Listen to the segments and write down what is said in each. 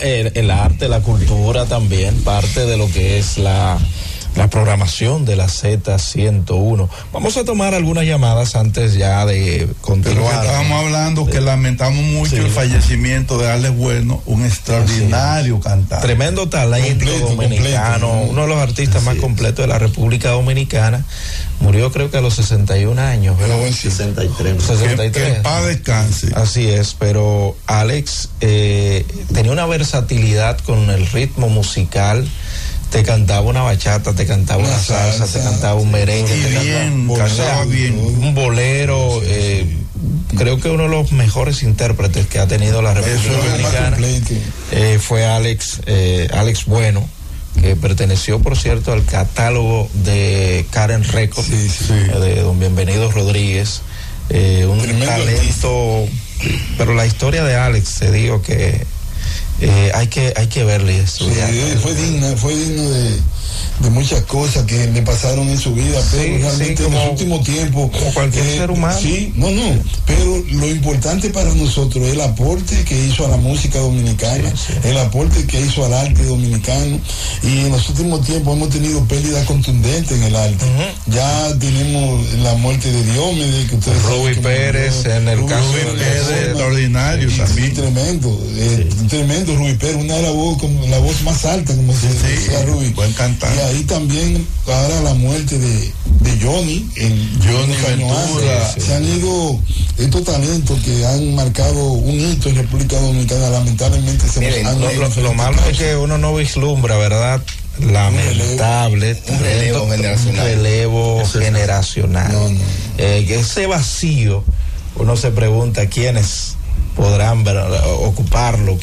el arte, la cultura también, parte de lo que es la programación de la Z101. Vamos a tomar algunas llamadas antes ya de continuar. Estábamos hablando que lamentamos mucho el fallecimiento de Alex Bueno, un extraordinario cantante. Tremendo talento dominicano, uno de los artistas más completos de la República Dominicana. Murió creo que a los 61 años. Pero 63. 63. Que el paz descanse. Así es, pero Alex tenía una versatilidad con el ritmo musical. Te cantaba una bachata, te cantaba una salsa, te cantaba un merengue, cantaba bien, un bolero. Creo que uno de los mejores intérpretes que ha tenido la República Dominicana fue Alex Bueno, que perteneció, por cierto, al catálogo de Karen Records, de don Bienvenido Rodríguez. Un talento, pero la historia de Alex, te digo que hay que verle y estudiar. Fue digno de muchas cosas que le pasaron en su vida, pero realmente en los últimos tiempos, como cualquier ser humano. Pero lo importante para nosotros es el aporte que hizo a la música dominicana, el aporte que hizo al arte dominicano, y en los últimos tiempos hemos tenido pérdidas contundentes en el arte. Ya tenemos la muerte de Diomedes, que ustedes Rubí Pérez, en el caso de extraordinario también. Tremendo Rubí Pérez, una de la voz más alta, como se decía Rubí. Buen cantante. Y ahí también, ahora la muerte de Johnny, Johnny Ventura. Se han ido estos talentos que han marcado un hito en República Dominicana, lamentablemente lo malo es que uno no vislumbra, ¿verdad? Lamentable, un relevo generacional. Ese vacío, uno se pregunta quiénes podrán ocuparlo.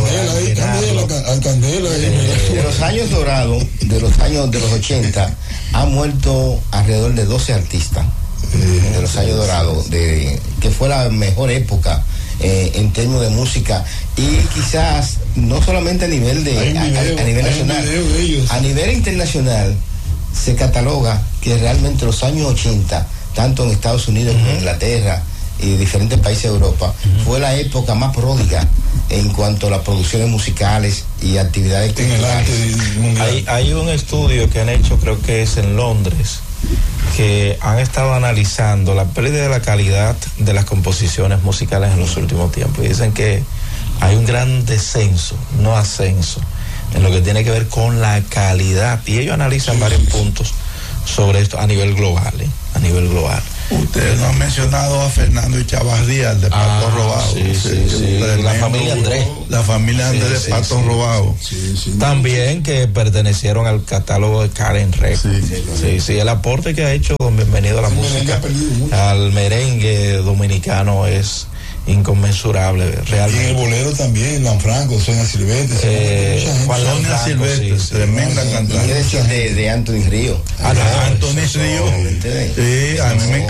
De los años dorados, de los 80, han muerto alrededor de 12 artistas. De los años dorados, que fue la mejor época en términos de música, y quizás no solamente a nivel nacional, a nivel internacional se cataloga que realmente los años 80, tanto en Estados Unidos como en Inglaterra y diferentes países de Europa, fue la época más pródiga en cuanto a las producciones musicales y actividades culturales. Hay un estudio que han hecho, creo que es en Londres, que han estado analizando la pérdida de la calidad de las composiciones musicales en los últimos tiempos, y dicen que hay un gran descenso, no ascenso, en lo que tiene que ver con la calidad, y ellos analizan varios puntos sobre esto a nivel global. Ustedes no han mencionado a Fernando Echavarría, el de Pato Robado. La familia Andrés. La familia Andrés de Pato Robado. También que pertenecieron al catálogo de Karen Records. El aporte que ha hecho don Bienvenido a la música, al merengue dominicano, es inconmensurable realmente. Y el bolero también, Lanfranco, Sonia Silvestre, Sonia Silvestre, tremenda cantante. De Anthony Río. Anthony Río, a mí me